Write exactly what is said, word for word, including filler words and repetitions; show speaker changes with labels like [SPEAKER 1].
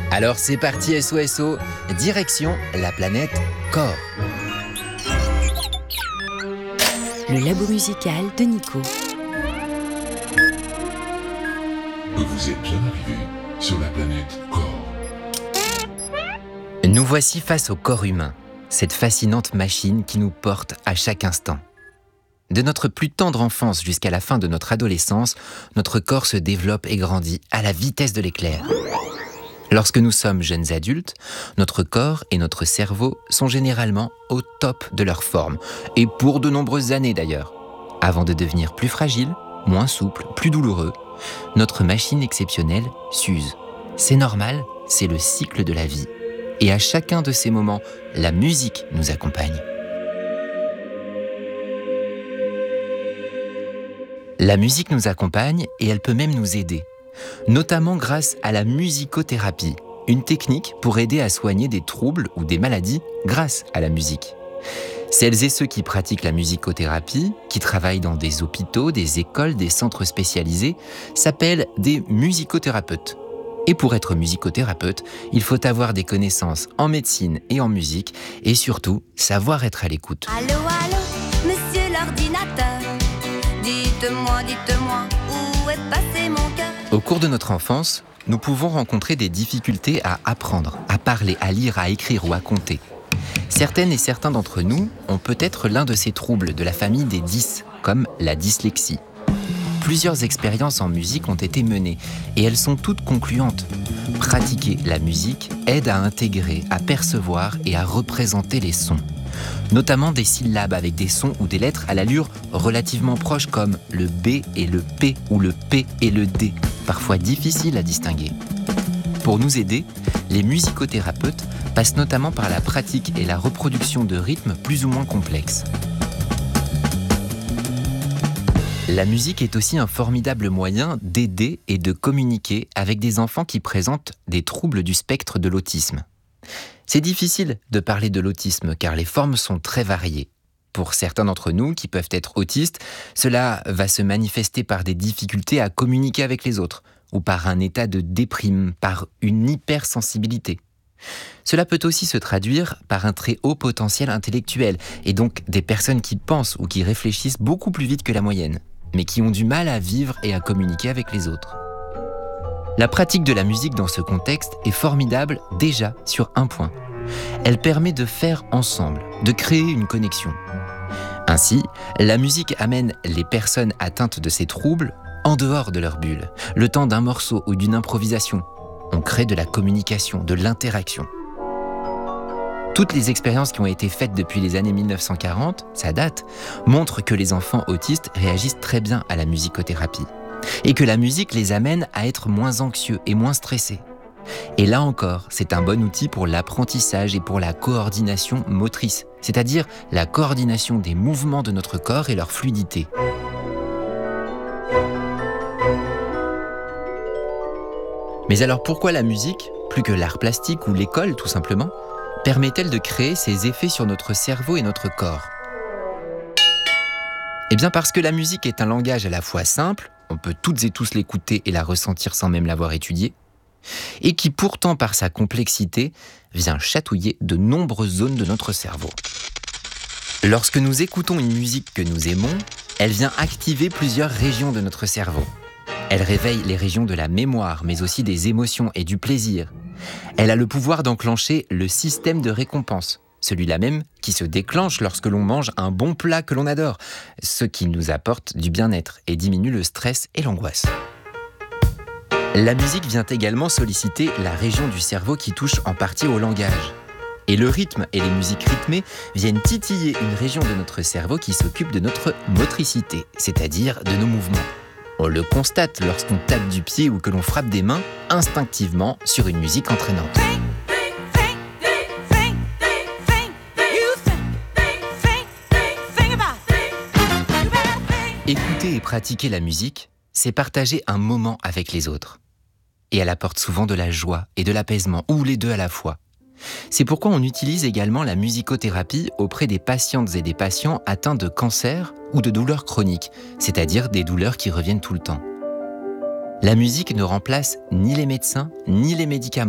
[SPEAKER 1] Alors c'est parti S O S O, direction la planète Corps.
[SPEAKER 2] Le labo musical de Nico.
[SPEAKER 3] Vous êtes bien arrivé sur la planète Corps.
[SPEAKER 1] Nous voici face au corps humain, cette fascinante machine qui nous porte à chaque instant. De notre plus tendre enfance jusqu'à la fin de notre adolescence, notre corps se développe et grandit à la vitesse de l'éclair. Lorsque nous sommes jeunes adultes, notre corps et notre cerveau sont généralement au top de leur forme, et pour de nombreuses années d'ailleurs. Avant de devenir plus fragile, moins souple, plus douloureux, notre machine exceptionnelle s'use. C'est normal, c'est le cycle de la vie. Et à chacun de ces moments, la musique nous accompagne. La musique nous accompagne et elle peut même nous aider, notamment grâce à la musicothérapie, une technique pour aider à soigner des troubles ou des maladies grâce à la musique. Celles et ceux qui pratiquent la musicothérapie, qui travaillent dans des hôpitaux, des écoles, des centres spécialisés, s'appellent des musicothérapeutes. Et pour être musicothérapeute, il faut avoir des connaissances en médecine et en musique, et surtout savoir être à l'écoute.
[SPEAKER 4] Allô, allô, monsieur l'ordinateur, dites-moi, dites-moi, où est passé mon cœur?
[SPEAKER 1] Au cours de notre enfance, nous pouvons rencontrer des difficultés à apprendre, à parler, à lire, à écrire ou à compter. Certaines et certains d'entre nous ont peut-être l'un de ces troubles de la famille des dys, comme la dyslexie. Plusieurs expériences en musique ont été menées et elles sont toutes concluantes. Pratiquer la musique aide à intégrer, à percevoir et à représenter les sons. Notamment des syllabes avec des sons ou des lettres à l'allure relativement proche comme le B et le P ou le P et le D, parfois difficiles à distinguer. Pour nous aider, les musicothérapeutes passent notamment par la pratique et la reproduction de rythmes plus ou moins complexes. La musique est aussi un formidable moyen d'aider et de communiquer avec des enfants qui présentent des troubles du spectre de l'autisme. C'est difficile de parler de l'autisme car les formes sont très variées. Pour certains d'entre nous qui peuvent être autistes, cela va se manifester par des difficultés à communiquer avec les autres, ou par un état de déprime, par une hypersensibilité. Cela peut aussi se traduire par un très haut potentiel intellectuel, et donc des personnes qui pensent ou qui réfléchissent beaucoup plus vite que la moyenne, mais qui ont du mal à vivre et à communiquer avec les autres. La pratique de la musique dans ce contexte est formidable déjà sur un point. Elle permet de faire ensemble, de créer une connexion. Ainsi, la musique amène les personnes atteintes de ces troubles en dehors de leur bulle, le temps d'un morceau ou d'une improvisation. On crée de la communication, de l'interaction. Toutes les expériences qui ont été faites depuis les années mille neuf cent quarante, ça date, montrent que les enfants autistes réagissent très bien à la musicothérapie et que la musique les amène à être moins anxieux et moins stressés. Et là encore, c'est un bon outil pour l'apprentissage et pour la coordination motrice, c'est-à-dire la coordination des mouvements de notre corps et leur fluidité. Mais alors pourquoi la musique, plus que l'art plastique ou l'école tout simplement, permet-elle de créer ces effets sur notre cerveau et notre corps? Eh bien parce que la musique est un langage à la fois simple, on peut toutes et tous l'écouter et la ressentir sans même l'avoir étudiée, et qui pourtant par sa complexité vient chatouiller de nombreuses zones de notre cerveau. Lorsque nous écoutons une musique que nous aimons, elle vient activer plusieurs régions de notre cerveau. Elle réveille les régions de la mémoire, mais aussi des émotions et du plaisir. Elle a le pouvoir d'enclencher le système de récompense, celui-là même qui se déclenche lorsque l'on mange un bon plat que l'on adore, ce qui nous apporte du bien-être et diminue le stress et l'angoisse. La musique vient également solliciter la région du cerveau qui touche en partie au langage. Et le rythme et les musiques rythmées viennent titiller une région de notre cerveau qui s'occupe de notre motricité, c'est-à-dire de nos mouvements. On le constate lorsqu'on tape du pied ou que l'on frappe des mains instinctivement sur une musique entraînante. Écouter et pratiquer la musique, c'est partager un moment avec les autres. Et elle apporte souvent de la joie et de l'apaisement, ou les deux à la fois. C'est pourquoi on utilise également la musicothérapie auprès des patientes et des patients atteints de cancer ou de douleurs chroniques, c'est-à-dire des douleurs qui reviennent tout le temps. La musique ne remplace ni les médecins ni les médicaments.